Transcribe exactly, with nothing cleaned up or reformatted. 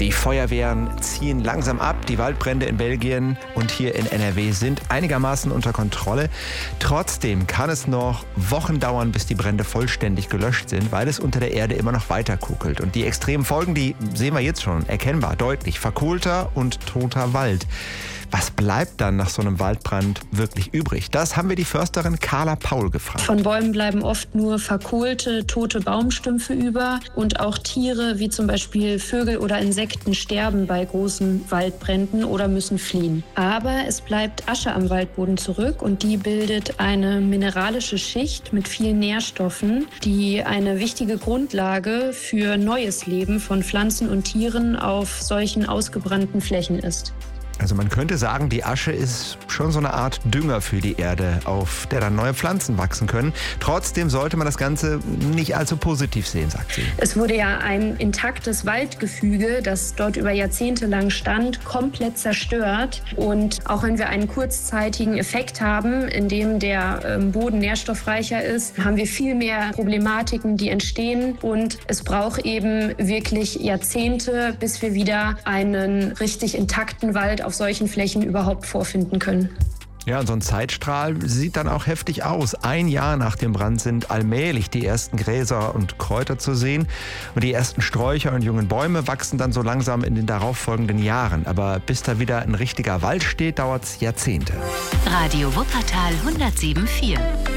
Die Feuerwehren ziehen langsam ab. Die Waldbrände in Belgien und hier in N R W sind einigermaßen unter Kontrolle. Trotzdem kann es noch Wochen dauern, bis die Brände vollständig gelöscht sind, weil es unter der Erde immer noch weiter kokelt. Und die extremen Folgen, die sehen wir jetzt schon erkennbar, deutlich. Verkohlter und toter Wald. Was bleibt dann nach so einem Waldbrand wirklich übrig? Das haben wir die Försterin Carla Paul gefragt. Von Bäumen bleiben oft nur verkohlte, tote Baumstümpfe über und auch Tiere wie zum Beispiel Vögel oder Insekten sterben bei großen Waldbränden oder müssen fliehen. Aber es bleibt Asche am Waldboden zurück und die bildet eine mineralische Schicht mit vielen Nährstoffen, die eine wichtige Grundlage für neues Leben von Pflanzen und Tieren auf solchen ausgebrannten Flächen ist. Also man könnte sagen, die Asche ist schon so eine Art Dünger für die Erde, auf der dann neue Pflanzen wachsen können. Trotzdem sollte man das Ganze nicht allzu positiv sehen, sagt sie. Es wurde ja ein intaktes Waldgefüge, das dort über Jahrzehnte lang stand, komplett zerstört. Und auch wenn wir einen kurzzeitigen Effekt haben, in dem der Boden nährstoffreicher ist, haben wir viel mehr Problematiken, die entstehen. Und es braucht eben wirklich Jahrzehnte, bis wir wieder einen richtig intakten Wald auf solchen Flächen überhaupt vorfinden können. Ja, und so ein Zeitstrahl sieht dann auch heftig aus. Ein Jahr nach dem Brand sind allmählich die ersten Gräser und Kräuter zu sehen. Und die ersten Sträucher und jungen Bäume wachsen dann so langsam in den darauffolgenden Jahren. Aber bis da wieder ein richtiger Wald steht, dauert es Jahrzehnte. Radio Wuppertal hundertsieben Komma vier.